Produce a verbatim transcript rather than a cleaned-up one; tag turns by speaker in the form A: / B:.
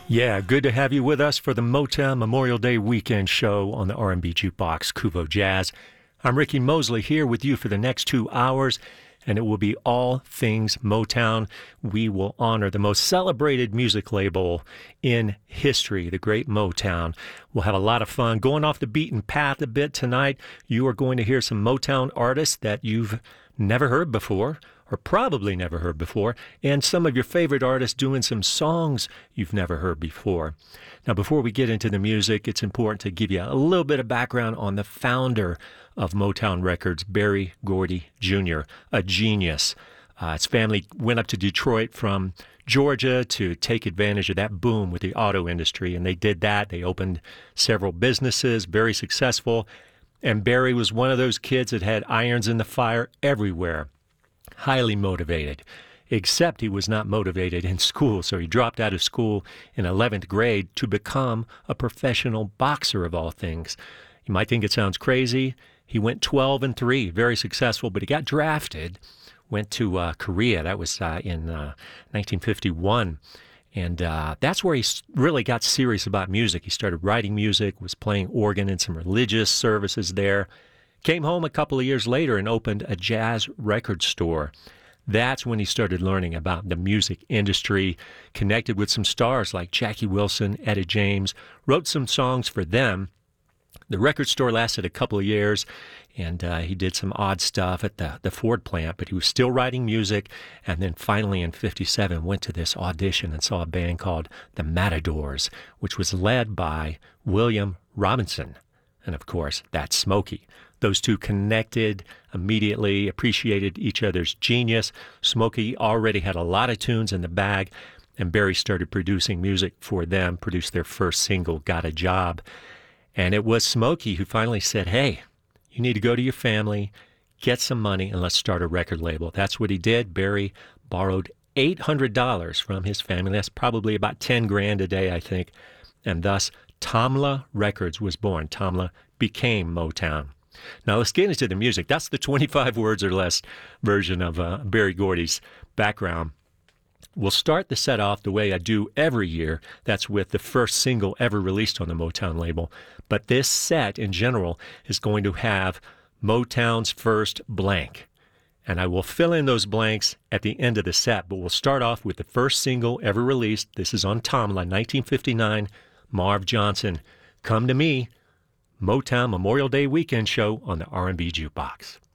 A: Yeah, good to have you with us for the Motown Memorial Day weekend show on the R and B Jukebox Kuvo Jazz. I'm Ricky Mosley here with you for the next two hours, and it will be all things Motown. We will honor the most celebrated music label in history, the great Motown. We'll have a lot of fun going off the beaten path a bit tonight. You are going to hear some Motown artists that you've never heard before, or probably never heard before, and some of your favorite artists doing some songs you've never heard before. Now, before we get into the music, it's important to give you a little bit of background on the founder of Motown Records, Berry Gordy Junior, a genius. Uh, his family went up to Detroit from Georgia to take advantage of that boom with the auto industry, and they did that. They opened several businesses, very successful, and Berry was one of those kids that had irons in the fire everywhere. Highly motivated, except he was not motivated in school, so he dropped out of school in eleventh grade to become a professional boxer of all things. You might think it sounds crazy. He went twelve and three, very successful, but he got drafted, went to uh, Korea. That was uh, in uh, nineteen fifty-one, and uh, that's where he really got serious about music. He started writing music, was playing organ in some religious services there. Came home a couple of years later and opened a jazz record store. That's when he started learning about the music industry, connected with some stars like Jackie Wilson, Etta James, wrote some songs for them. The record store lasted a couple of years, and uh, he did some odd stuff at the, the Ford plant, but he was still writing music, and then finally in fifty-seven went to this audition and saw a band called the Matadors, which was led by William Robinson. And of course, that's Smokey. Those two connected immediately, appreciated each other's genius. Smokey already had a lot of tunes in the bag, and Berry started producing music for them, produced their first single, Got a Job. And it was Smokey who finally said, hey, you need to go to your family, get some money, and let's start a record label. That's what he did. Berry borrowed eight hundred dollars from his family. That's probably about ten grand a day, I think. And thus, Tamla Records was born. Tamla became Motown. Now let's get into the music. That's the twenty-five words or less version of uh, Berry Gordy's background. We'll start the set off the way I do every year. That's with the first single ever released on the Motown label. But this set in general is going to have Motown's first blank. And I will fill in those blanks at the end of the set. But we'll start off with the first single ever released. This is on Tamla, nineteen fifty-nine, Marv Johnson, Come to Me, Motown Memorial Day weekend show on the R and B Jukebox.